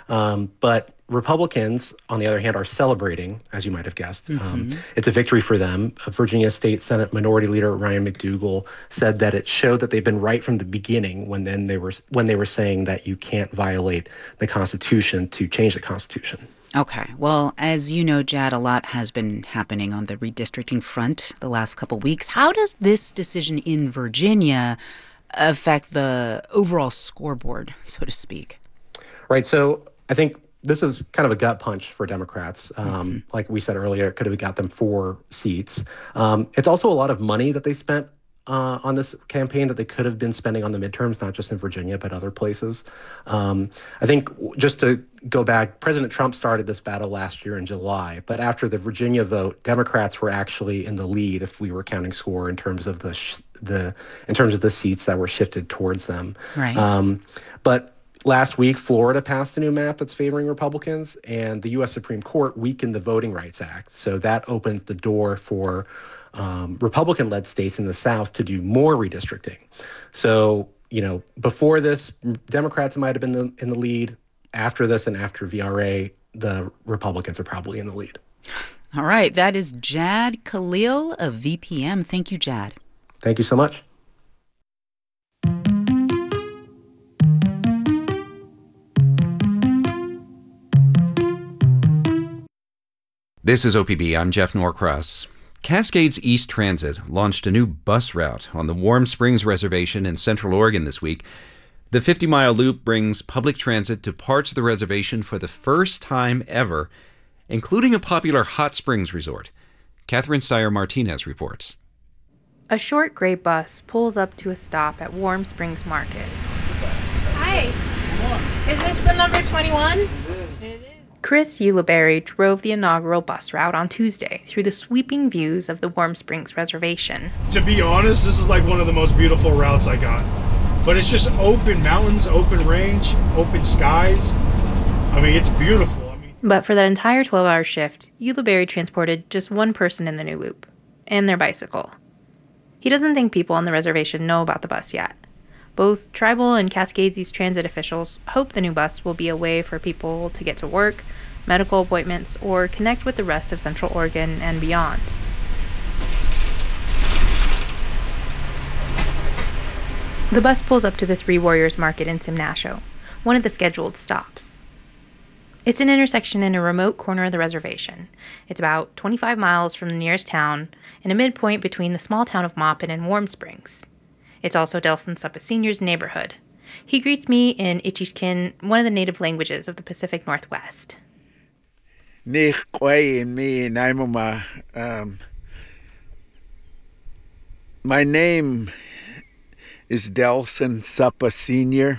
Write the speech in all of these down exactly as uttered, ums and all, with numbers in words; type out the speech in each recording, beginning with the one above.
Um, but Republicans, on the other hand, are celebrating, as you might have guessed. Um, Mm-hmm. it's a victory for them. Virginia State Senate Minority Leader Ryan McDougal said that it showed that they've been right from the beginning when then they were when they were saying that you can't violate the Constitution to change the Constitution. Okay. Well, as you know, Jad, a lot has been happening on the redistricting front the last couple weeks. How does this decision in Virginia affect the overall scoreboard, so to speak? Right. So I think this is kind of a gut punch for Democrats. Um, Mm-hmm. like we said earlier, it could have got them four seats. Um, it's also a lot of money that they spent uh, on this campaign that they could have been spending on the midterms, not just in Virginia, but other places. Um, I think just to go back, President Trump started this battle last year in July. But after the Virginia vote, Democrats were actually in the lead if we were counting score in terms of the sh- the in terms of the seats that were shifted towards them. Right. Um, but Last week, Florida passed a new map that's favoring Republicans, and the U S Supreme Court weakened the Voting Rights Act. So that opens the door for um, Republican-led states in the South to do more redistricting. So, you know, before this, Democrats might have been the, in the lead. After this and after V R A, the Republicans are probably in the lead. All right. That is Jad Khalil of V P M. Thank you, Jad. Thank you so much. This is O P B. I'm Jeff Norcross. Cascades East Transit launched a new bus route on the Warm Springs Reservation in Central Oregon this week. The fifty-mile loop brings public transit to parts of the reservation for the first time ever, including a popular hot springs resort. Catherine Steyer-Martinez reports. A short gray bus pulls up to a stop at Warm Springs Market. Hi. Is this the number twenty-one? It is. Chris Ulibarri drove the inaugural bus route on Tuesday through the sweeping views of the Warm Springs Reservation. To be honest, this is like one of the most beautiful routes I got. But it's just open mountains, open range, open skies. I mean, it's beautiful. I mean, But for that entire twelve-hour shift, Ulibarri transported just one person in the new loop, and their bicycle. He doesn't think people on the reservation know about the bus yet. Both tribal and Cascades East Transit officials hope the new bus will be a way for people to get to work, medical appointments, or connect with the rest of Central Oregon and beyond. The bus pulls up to the Three Warriors Market in Simnasho, one of the scheduled stops. It's an intersection in a remote corner of the reservation. It's about twenty-five miles from the nearest town and a midpoint between the small town of Maupin and Warm Springs. It's also Delson Suppa Senior's neighborhood. He greets me in Ichishkin, one of the native languages of the Pacific Northwest. Nich kwai in me and I'm um my name is Delson Suppa Senior,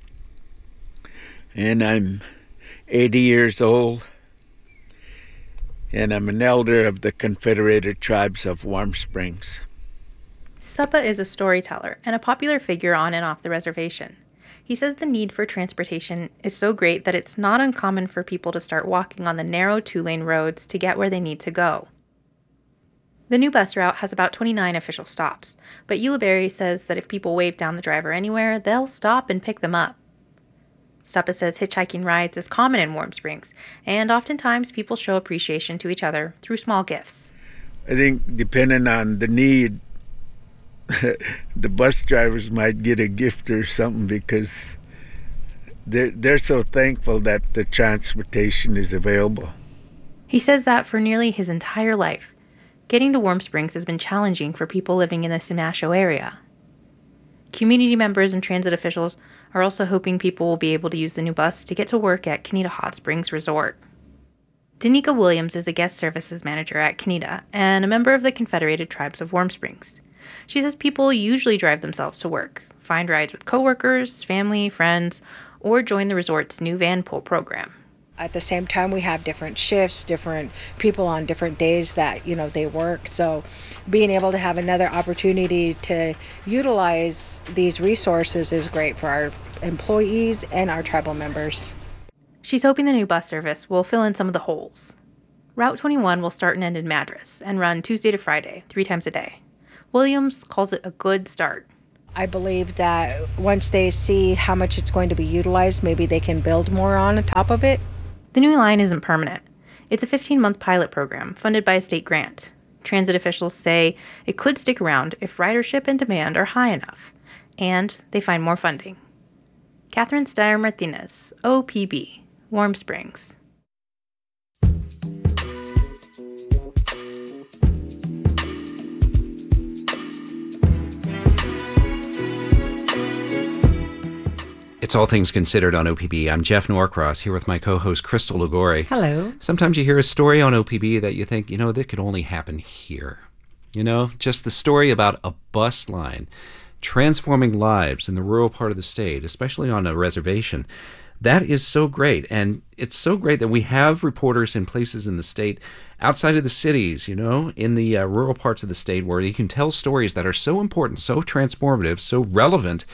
and I'm eighty years old, and I'm an elder of the Confederated Tribes of Warm Springs. Suppa is a storyteller and a popular figure on and off the reservation. He says the need for transportation is so great that it's not uncommon for people to start walking on the narrow two-lane roads to get where they need to go. The new bus route has about twenty-nine official stops, but Ulibarri says that if people wave down the driver anywhere, they'll stop and pick them up. Suppa says hitchhiking rides is common in Warm Springs, and oftentimes people show appreciation to each other through small gifts. I think depending on the need, the bus drivers might get a gift or something because they're, they're so thankful that the transportation is available. He says that for nearly his entire life, getting to Warm Springs has been challenging for people living in the Simnasho area. Community members and transit officials are also hoping people will be able to use the new bus to get to work at Kanita Hot Springs Resort. Danica Williams is a guest services manager at Kanita and a member of the Confederated Tribes of Warm Springs. She says people usually drive themselves to work, find rides with coworkers, family, friends, or join the resort's new van pool program. At the same time, we have different shifts, different people on different days that, you know, they work. So being able to have another opportunity to utilize these resources is great for our employees and our tribal members. She's hoping the new bus service will fill in some of the holes. Route twenty-one will start and end in Madras and run Tuesday to Friday, three times a day. Williams calls it a good start. I believe that once they see how much it's going to be utilized, maybe they can build more on top of it. The new line isn't permanent. It's a fifteen-month pilot program funded by a state grant. Transit officials say it could stick around if ridership and demand are high enough, and they find more funding. Catherine Steyer Martinez, O P B, Warm Springs. It's All Things Considered on O P B. I'm Jeff Norcross, here with my co-host Crystal Ligori. Hello. Sometimes you hear a story on O P B that you think, you know, that could only happen here. You know, just the story about a bus line transforming lives in the rural part of the state, especially on a reservation. That is so great. And it's so great that we have reporters in places in the state outside of the cities, you know, in the uh, rural parts of the state where you can tell stories that are so important, so transformative, so relevant,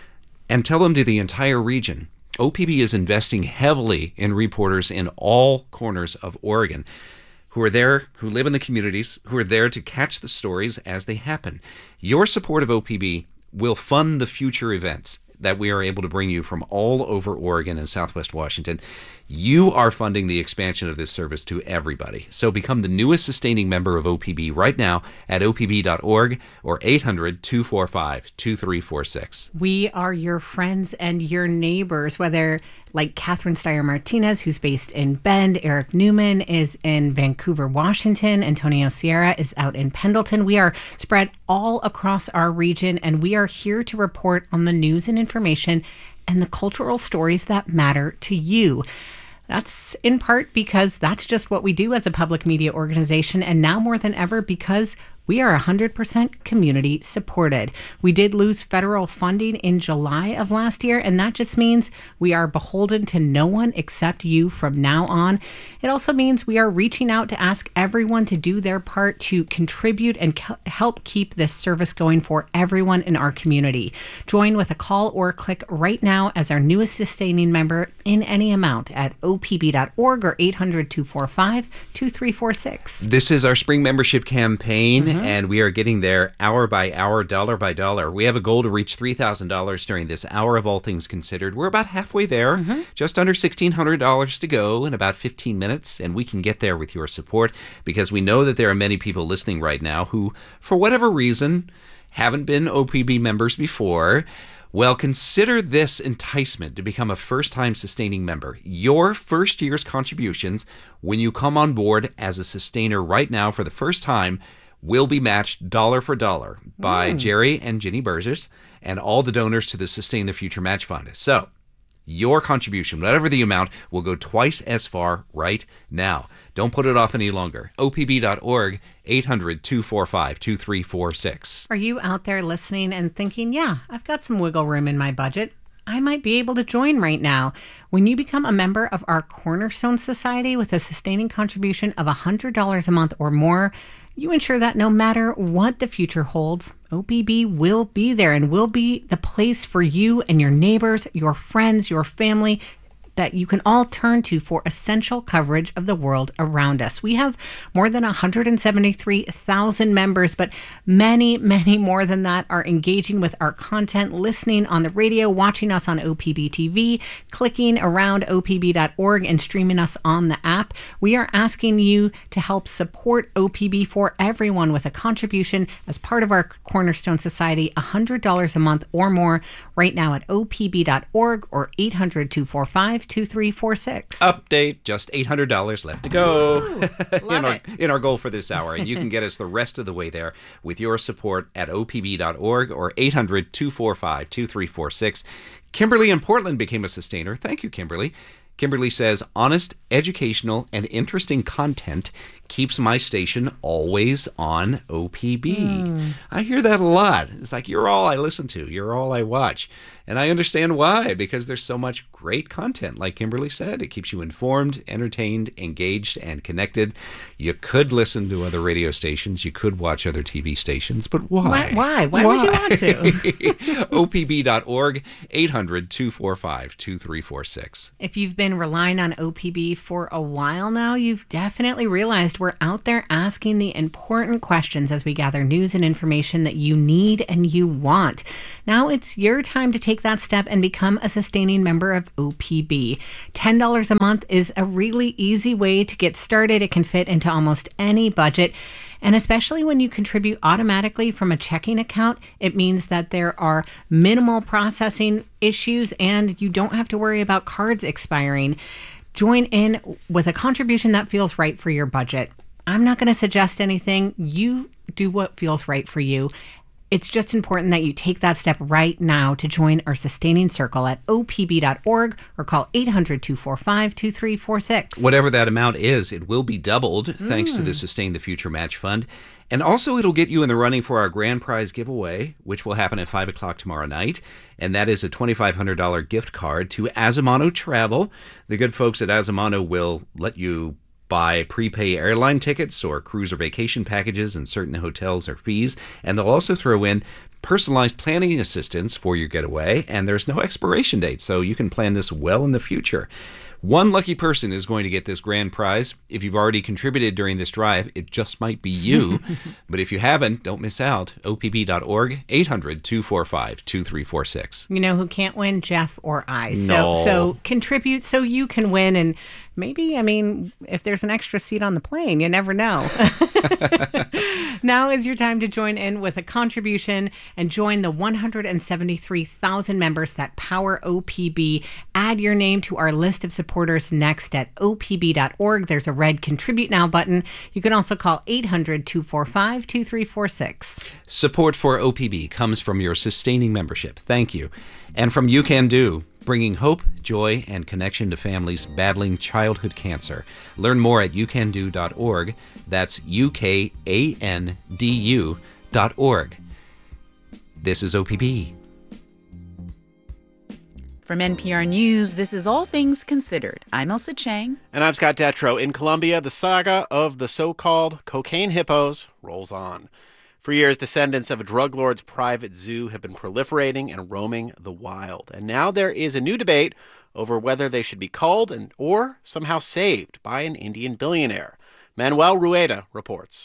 and tell them to the entire region. O P B is investing heavily in reporters in all corners of Oregon who are there, who live in the communities, who are there to catch the stories as they happen. Your support of O P B will fund the future events that we are able to bring you from all over Oregon and Southwest Washington. You are funding the expansion of this service to everybody. So become the newest sustaining member of O P B right now at O P B dot org or eight hundred, two four five, two three four six. We are your friends and your neighbors, whether like Catherine Steyer Martinez, who's based in Bend, Eric Newman is in Vancouver, Washington, Antonio Sierra is out in Pendleton. We are spread all across our region, and we are here to report on the news and information and the cultural stories that matter to you. That's in part because that's just what we do as a public media organization, and now more than ever because we are one hundred percent community supported. We did lose federal funding in July of last year, and that just means we are beholden to no one except you from now on. It also means we are reaching out to ask everyone to do their part to contribute and co- help keep this service going for everyone in our community. Join with a call or click right now as our newest sustaining member in any amount at O P B dot org or eight hundred, two four five, two three four six. This is our spring membership campaign. Mm-hmm. And we are getting there hour by hour, dollar by dollar. We have a goal to reach three thousand dollars during this hour of All Things Considered. We're about halfway there, mm-hmm. just under sixteen hundred dollars to go in about fifteen minutes. And we can get there with your support because we know that there are many people listening right now who, for whatever reason, haven't been O P B members before. Well, consider this enticement to become a first-time sustaining member. Your first year's contributions, when you come on board as a sustainer right now for the first time, will be matched dollar for dollar by mm. Jerry and Ginny Burzers and all the donors to the Sustain the Future Match Fund. So your contribution, whatever the amount, will go twice as far right now. Don't put it off any longer. O P B dot org, eight hundred, two four five, two three four six. Are you out there listening and thinking, yeah, I've got some wiggle room in my budget. I might be able to join right now. When you become a member of our Cornerstone Society with a sustaining contribution of one hundred dollars a month or more, you ensure that no matter what the future holds, O P B will be there and will be the place for you and your neighbors, your friends, your family, that you can all turn to for essential coverage of the world around us. We have more than one hundred seventy-three thousand members, but many, many more than that are engaging with our content, listening on the radio, watching us on O P B T V, clicking around O P B dot org and streaming us on the app. We are asking you to help support O P B for everyone with a contribution as part of our Cornerstone Society, one hundred dollars a month or more right now at O P B dot org or eight hundred, two four five, two three four six. Update, just eight hundred dollars left to go. Ooh, in, our, it. in our goal for this hour. And you can get us the rest of the way there with your support at O P B dot org or eight hundred, two four five, two three four six. Kimberly in Portland became a sustainer. Thank you, Kimberly. Kimberly says, honest, educational, and interesting content keeps my station always on O P B. Mm. I hear that a lot. It's like, you're all I listen to. You're all I watch. And I understand why, because there's so much great content. Like Kimberly said, it keeps you informed, entertained, engaged, and connected. You could listen to other radio stations. You could watch other T V stations, but why? Why? Why, why, why? would you want to? O P B dot org, eight hundred, two four five, two three four six. If you've been relying on O P B for a while now, you've definitely realized we're out there asking the important questions as we gather news and information that you need and you want. Now it's your time to take that step and become a sustaining member of O P B. ten dollars a month is a really easy way to get started. It can fit into almost any budget. And especially when you contribute automatically from a checking account, it means that there are minimal processing issues and you don't have to worry about cards expiring. Join in with a contribution that feels right for your budget. I'm not going to suggest anything. You do what feels right for you. It's just important that you take that step right now to join our sustaining circle at O P B dot org or call eight hundred, two four five, two three four six. Whatever that amount is, it will be doubled mm. thanks to the Sustain the Future Match Fund. And also it'll get you in the running for our grand prize giveaway, which will happen at five o'clock tomorrow night. And that is a twenty-five hundred dollars gift card to Azamano Travel. The good folks at Azamano will let you buy prepay airline tickets or cruise or vacation packages in certain hotels or fees. And they'll also throw in personalized planning assistance for your getaway. And there's no expiration date, so you can plan this well in the future. One lucky person is going to get this grand prize. If you've already contributed during this drive, it just might be you. But if you haven't, don't miss out. O P B dot org, eight hundred, two four five, two three four six. You know who can't win? Jeff or I. No. So, so contribute so you can win. And maybe, I mean, if there's an extra seat on the plane, you never know. Now is your time to join in with a contribution and join the one hundred seventy-three thousand members that power O P B. Add your name to our list of supporters next at O P B dot org. There's a red Contribute Now button. You can also call eight hundred, two four five, two three four six. Support for O P B comes from your sustaining membership. Thank you. And from You Can Do, bringing hope, joy, and connection to families battling childhood cancer. Learn more at you can do dot org. That's U K A N D U dot org. This is O P B. From N P R News, this is All Things Considered. I'm Elsa Chang. And I'm Scott Detrow. In Colombia, the saga of the so-called cocaine hippos rolls on. For years, descendants of a drug lord's private zoo have been proliferating and roaming the wild. And now there is a new debate over whether they should be culled and or somehow saved by an Indian billionaire. Manuel Rueda reports.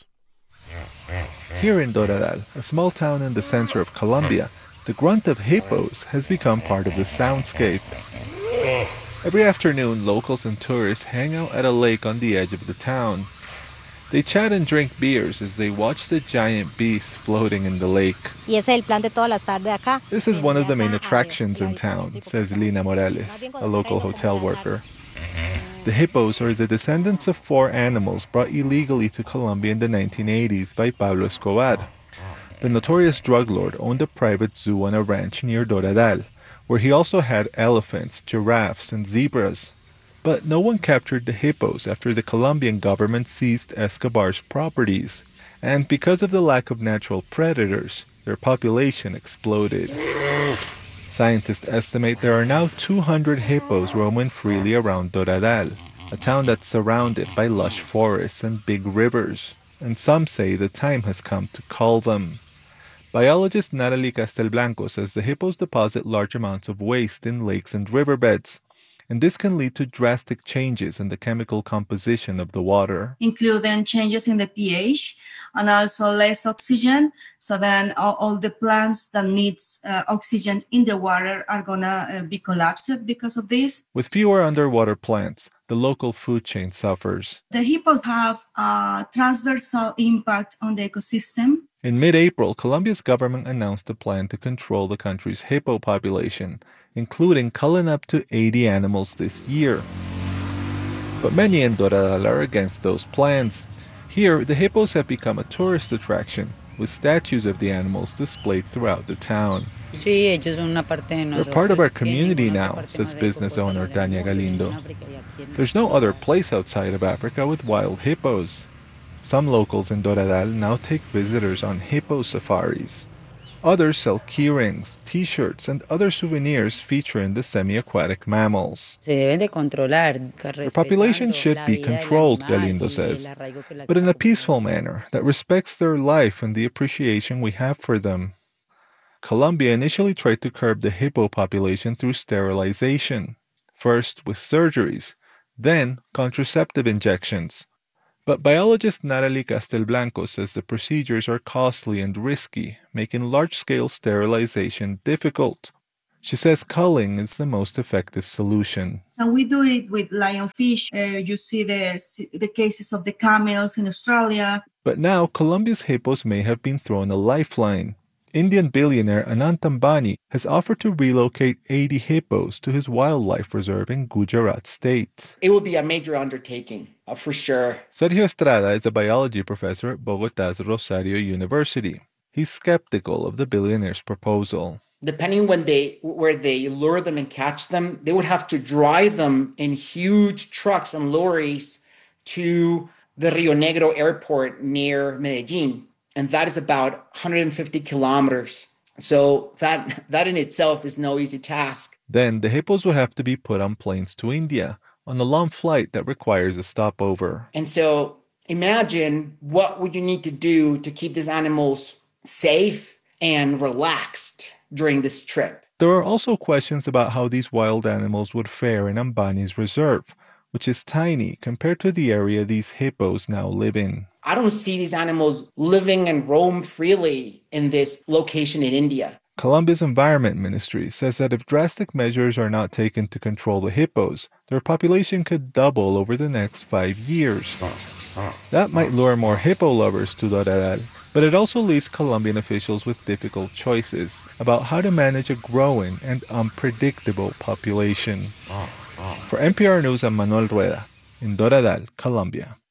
Here in Doradal, a small town in the center of Colombia, the grunt of hippos has become part of the soundscape. Every afternoon, locals and tourists hang out at a lake on the edge of the town. They chat and drink beers as they watch the giant beasts floating in the lake. This is one of the main attractions in town, says Lina Morales, a local hotel worker. The hippos are the descendants of four animals brought illegally to Colombia in the nineteen eighties by Pablo Escobar. The notorious drug lord owned a private zoo on a ranch near Doradal, where he also had elephants, giraffes, and zebras. But no one captured the hippos after the Colombian government seized Escobar's properties. And because of the lack of natural predators, their population exploded. Scientists estimate there are now two hundred hippos roaming freely around Doradal, a town that's surrounded by lush forests and big rivers. And some say the time has come to cull them. Biologist Natalie Castelblanco says the hippos deposit large amounts of waste in lakes and riverbeds, and this can lead to drastic changes in the chemical composition of the water. Including changes in the pH and also less oxygen, so then all, all the plants that needs uh, oxygen in the water are gonna uh, be collapsed because of this. With fewer underwater plants, the local food chain suffers. The hippos have a transversal impact on the ecosystem. In mid-April, Colombia's government announced a plan to control the country's hippo population, including culling up to eighty animals this year. But many in Doradal are against those plans. Here, the hippos have become a tourist attraction, with statues of the animals displayed throughout the town. They're part of our community now, says business owner Tania Galindo. There's no other place outside of Africa with wild hippos. Some locals in Doradal now take visitors on hippo safaris. Others sell keyrings, t-shirts, and other souvenirs featuring the semi-aquatic mammals. Se deben de controlar, The population should be controlled, Galindo says, but in a peaceful manner that respects their life and the appreciation we have for them. Colombia initially tried to curb the hippo population through sterilization, first with surgeries, then contraceptive injections. But biologist Natalie Castelblanco says the procedures are costly and risky, making large-scale sterilization difficult. She says culling is the most effective solution. And we do it with lionfish. Uh, you see the, the cases of the camels in Australia. But now Colombia's hippos may have been thrown a lifeline. Indian billionaire Anant Ambani has offered to relocate eighty hippos to his wildlife reserve in Gujarat state. It will be a major undertaking, uh, for sure. Sergio Estrada is a biology professor at Bogotá's Rosario University. He's skeptical of the billionaire's proposal. Depending when they where they lure them and catch them, they would have to drive them in huge trucks and lorries to the Rio Negro airport near Medellin. And that is about one hundred fifty kilometers. So that that in itself is no easy task. Then the hippos would have to be put on planes to India on a long flight that requires a stopover. And so imagine what would you need to do to keep these animals safe and relaxed during this trip. There are also questions about how these wild animals would fare in Ambani's reserve, which is tiny compared to the area these hippos now live in. I don't see these animals living and roam freely in this location in India. Colombia's Environment Ministry says that if drastic measures are not taken to control the hippos, their population could double over the next five years. That might lure more hippo lovers to Doradal, but it also leaves Colombian officials with difficult choices about how to manage a growing and unpredictable population. For N P R News, I'm Manuel Rueda in Doradal, Colombia.